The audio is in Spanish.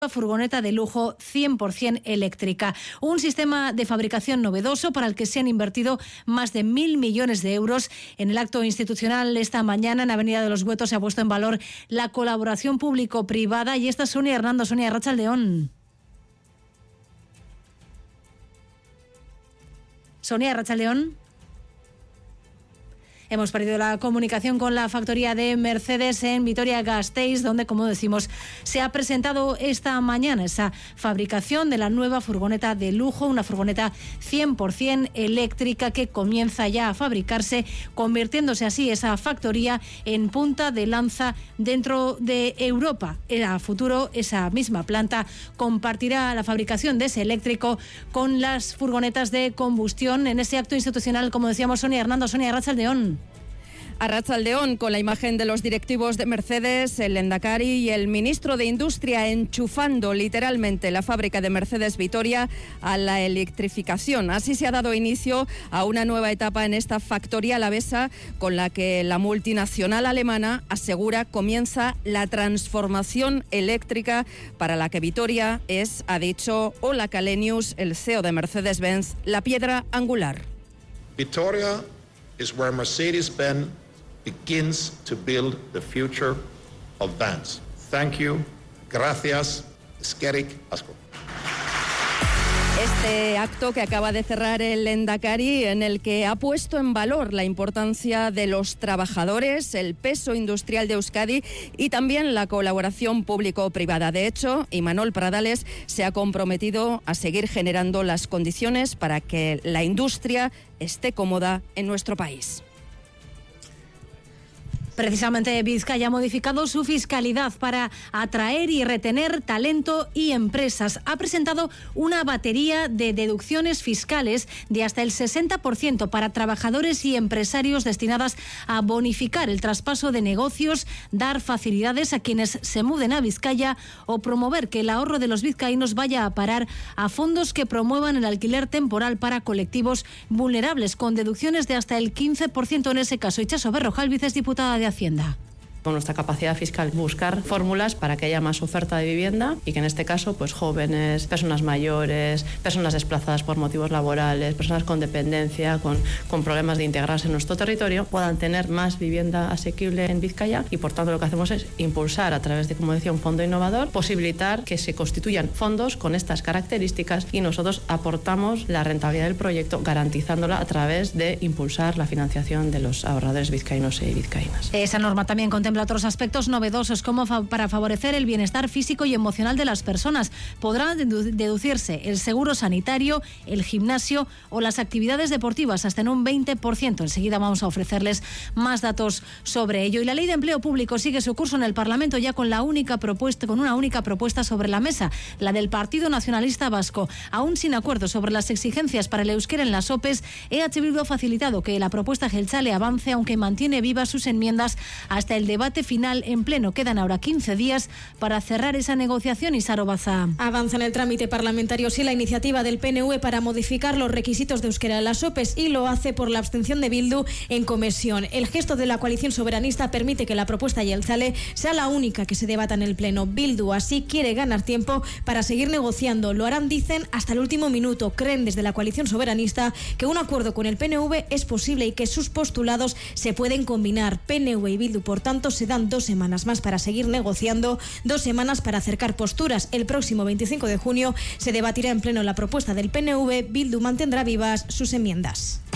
furgoneta de lujo 100% eléctrica. Un sistema de fabricación novedoso para el que se han invertido más de 1.000 millones de euros. En el acto institucional esta mañana en Avenida de los Buetos se ha puesto en valor la colaboración público-privada y esta es Sonia Hernando. Sonia, Arratsaldeon. Sonia, Arratsaldeon. Hemos perdido la comunicación con la factoría de Mercedes en Vitoria-Gasteiz, donde, como decimos, se ha presentado esta mañana esa fabricación de la nueva furgoneta de lujo, una furgoneta 100% eléctrica que comienza ya a fabricarse, convirtiéndose así esa factoría en punta de lanza dentro de Europa. A futuro, esa misma planta compartirá la fabricación de ese eléctrico con las furgonetas de combustión. En ese acto institucional, como decíamos, Sonia Hernando. Sonia, Arratsaldeon. Arratsaldeon, con la imagen de los directivos de Mercedes, el Lehendakari y el ministro de Industria enchufando literalmente la fábrica de Mercedes Vitoria a la electrificación. Así se ha dado inicio a una nueva etapa en esta factoría alavesa con la que la multinacional alemana asegura comienza la transformación eléctrica para la que Vitoria es, ha dicho Ola Källenius, el CEO de Mercedes-Benz, la piedra angular. Vitoria is where Mercedes-Benz begins to build the future of vans. Thank you. Gracias. Eskerrik asko. Este acto que acaba de cerrar el Lehendakari, en el que ha puesto en valor la importancia de los trabajadores, el peso industrial de Euskadi y también la colaboración público-privada. De hecho, Imanol Pradales se ha comprometido a seguir generando las condiciones para que la industria esté cómoda en nuestro país. Precisamente Vizcaya ha modificado su fiscalidad para atraer y retener talento y empresas. Ha presentado una batería de deducciones fiscales de hasta el 60% para trabajadores y empresarios destinadas a bonificar el traspaso de negocios, dar facilidades a quienes se muden a Vizcaya o promover que el ahorro de los vizcaínos vaya a parar a fondos que promuevan el alquiler temporal para colectivos vulnerables, con deducciones de hasta el 15% en ese caso. Itxaso Berrojal, vicediputada de Hacienda. Con nuestra capacidad fiscal buscar fórmulas para que haya más oferta de vivienda y que en este caso pues jóvenes, personas mayores, personas desplazadas por motivos laborales, personas con dependencia, con problemas de integrarse en nuestro territorio puedan tener más vivienda asequible en Vizcaya y por tanto lo que hacemos es impulsar a través de, como decía, un fondo innovador, posibilitar que se constituyan fondos con estas características y nosotros aportamos la rentabilidad del proyecto garantizándola a través de impulsar la financiación de los ahorradores vizcaínos y vizcaínas. Esa norma también contempla otros aspectos novedosos como para favorecer el bienestar físico y emocional de las personas. Podrá deducirse el seguro sanitario, el gimnasio o las actividades deportivas hasta en un 20%. Enseguida vamos a ofrecerles más datos sobre ello. Y la Ley de Empleo Público sigue su curso en el Parlamento ya con una única propuesta sobre la mesa, la del Partido Nacionalista Vasco. Aún sin acuerdo sobre las exigencias para el euskera en las OPEs, EH Bildu ha facilitado que la propuesta jeltzale avance, aunque mantiene vivas sus enmiendas hasta el debate final en pleno. Quedan ahora 15 días para cerrar esa negociación. Y Saro Baza. Avanza en el trámite parlamentario sí la iniciativa del PNV para modificar los requisitos de euskera en las OPEs y lo hace por la abstención de Bildu en comisión. El gesto de la coalición soberanista permite que la propuesta jeltzale sea la única que se debata en el pleno. Bildu así quiere ganar tiempo para seguir negociando. Lo harán, dicen, hasta el último minuto. Creen desde la coalición soberanista que un acuerdo con el PNV es posible y que sus postulados se pueden combinar. PNV y Bildu, por tanto, se dan 2 semanas más para seguir negociando, 2 semanas para acercar posturas. El próximo 25 de junio se debatirá en pleno la propuesta del PNV. Bildu mantendrá vivas sus enmiendas.